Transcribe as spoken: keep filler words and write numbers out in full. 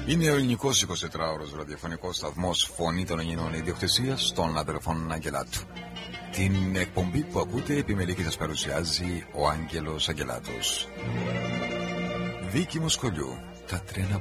Είναι ο ελληνικός εικοσιτετράωρος ραδιοφωνικός σταθμός Φωνή των Ελληνών, ιδιοκτησίας των αδερφών Αγγελάτου. Την εκπομπή που ακούτε επιμελεί και σας παρουσιάζει ο Άγγελος Αγγελάτος. Δίκη Μοσχολιού, τα τρένα